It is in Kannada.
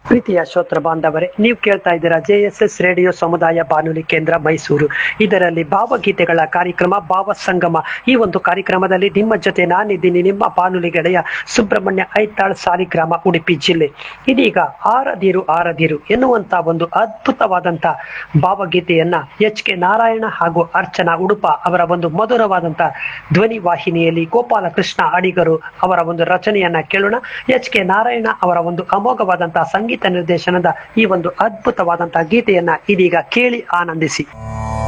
ಪ್ರೀತಿಯ ಶ್ರೋತೃ ಬಾಂಧವರೇ, ನೀವು ಕೇಳ್ತಾ ಇದ್ದೀರಾ JSS ರೇಡಿಯೋ ಸಮುದಾಯ ಬಾನುಲಿ ಕೇಂದ್ರ ಮೈಸೂರು. ಇದರಲ್ಲಿ ಭಾವಗೀತೆಗಳ ಕಾರ್ಯಕ್ರಮ ಭಾವ ಸಂಗಮ. ಈ ಒಂದು ಕಾರ್ಯಕ್ರಮದಲ್ಲಿ ನಿಮ್ಮ ಜೊತೆ ನಾನಿದ್ದೀನಿ, ನಿಮ್ಮ ಬಾನುಲಿ ಗೆಳೆಯ ಸುಬ್ರಹ್ಮಣ್ಯ ಐತಾಳ್, ಸಾಲಿಗ್ರಾಮ, ಉಡುಪಿ ಜಿಲ್ಲೆ. ಇದೀಗ ಆರದಿರು ಆರದಿರು ಎನ್ನುವಂತ ಒಂದು ಅದ್ಭುತವಾದಂತ ಭಾವಗೀತೆಯನ್ನ HK ನಾರಾಯಣ ಹಾಗೂ ಅರ್ಚನಾ ಉಡುಪ ಅವರ ಒಂದು ಮಧುರವಾದಂತ ಧ್ವನಿ ವಾಹಿನಿಯಲ್ಲಿ ಗೋಪಾಲಕೃಷ್ಣ ಅಡಿಗರು ಅವರ ಒಂದು ರಚನೆಯನ್ನ ಕೇಳೋಣ. HK ನಾರಾಯಣ ಅವರ ಒಂದು ಅಮೋಘವಾದಂತಹ ಸಂಗೀತ ನಿರ್ದೇಶನದ ಈ ಒಂದು ಅದ್ಭುತವಾದಂತಹ ಗೀತೆಯನ್ನ ಇದೀಗ ಕೇಳಿ ಆನಂದಿಸಿ.